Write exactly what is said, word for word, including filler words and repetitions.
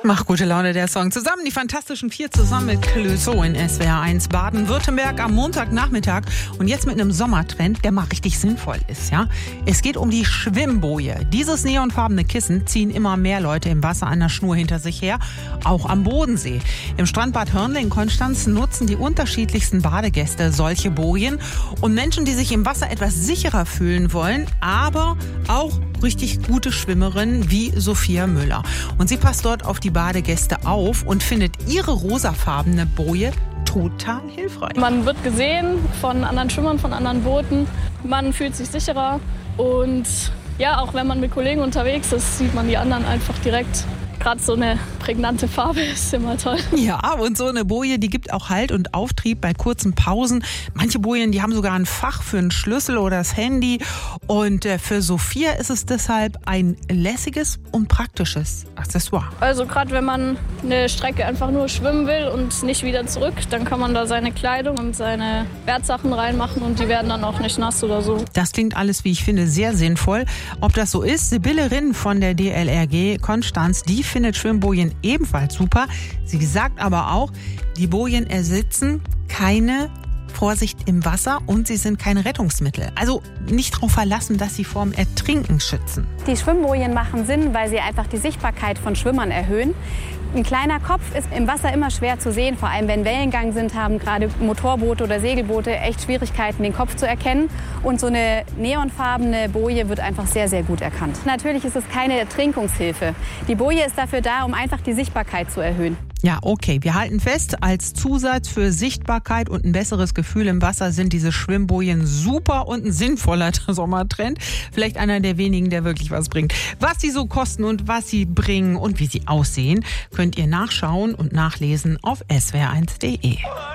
Macht gute Laune, der Song. Zusammen, die Fantastischen Vier zusammen mit Clouseau in S W R eins Baden-Württemberg am Montagnachmittag. Und jetzt mit einem Sommertrend, der mal richtig sinnvoll ist, ja. Es geht um die Schwimmboje. Dieses neonfarbene Kissen ziehen immer mehr Leute im Wasser an der Schnur hinter sich her, auch am Bodensee. Im Strandbad Hörnle in Konstanz nutzen die unterschiedlichsten Badegäste solche Bojen. Und Menschen, die sich im Wasser etwas sicherer fühlen wollen, aber auch richtig gute Schwimmerinnen wie Sophia Müller. Und sie passt dort auf die Badegäste auf und findet ihre rosafarbene Boje total hilfreich. Man wird gesehen von anderen Schwimmern, von anderen Booten. Man fühlt sich sicherer und ja, auch wenn man mit Kollegen unterwegs ist, sieht man die anderen einfach direkt. Gerade so eine prägnante Farbe ist immer toll. Ja, und so eine Boje, die gibt auch Halt und Auftrieb bei kurzen Pausen. Manche Bojen, die haben sogar ein Fach für einen Schlüssel oder das Handy. Und für Sophia ist es deshalb ein lässiges und praktisches Accessoire. Also gerade wenn man eine Strecke einfach nur schwimmen will und nicht wieder zurück, dann kann man da seine Kleidung und seine Wertsachen reinmachen und die werden dann auch nicht nass oder so. Das klingt alles, wie ich finde, sehr sinnvoll. Ob das so ist, Sibylle Rinn von der D L R G Konstanz, die findet Schwimmbojen ebenfalls super. Sie sagt aber auch, die Bojen ersetzen keine Vorsicht im Wasser und sie sind kein Rettungsmittel. Also nicht darauf verlassen, dass sie vorm Ertrinken schützen. Die Schwimmbojen machen Sinn, weil sie einfach die Sichtbarkeit von Schwimmern erhöhen. Ein kleiner Kopf ist im Wasser immer schwer zu sehen, vor allem wenn Wellengang sind, haben gerade Motorboote oder Segelboote echt Schwierigkeiten, den Kopf zu erkennen. Und so eine neonfarbene Boje wird einfach sehr, sehr gut erkannt. Natürlich ist es keine Ertrinkungshilfe. Die Boje ist dafür da, um einfach die Sichtbarkeit zu erhöhen. Ja, okay. Wir halten fest, als Zusatz für Sichtbarkeit und ein besseres Gefühl im Wasser sind diese Schwimmbojen super und ein sinnvoller Sommertrend. Vielleicht einer der wenigen, der wirklich was bringt. Was sie so kosten und was sie bringen und wie sie aussehen, könnt ihr nachschauen und nachlesen auf S W R eins punkt de.